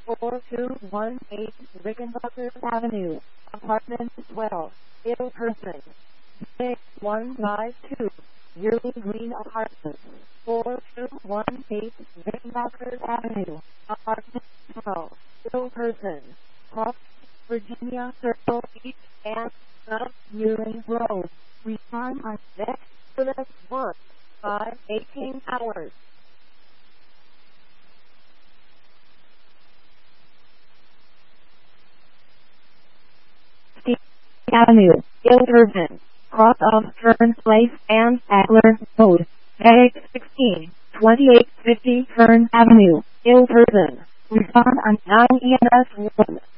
4218 Rickenbacker Avenue, Apartment 12, Ill Person. 6152, Yearly Green Apartments, 4218 Rickenbacker Avenue, Apartment 12, Ill Person. Cross Virginia Circle East and South Ewing Road. Return on next to the 1/5/18 hours. Avenue, Ilderton, cross of Fern Place and Adler Road, Bag 16, 2850 Fern Avenue, Ilderton. Respond on 9 EMS 1.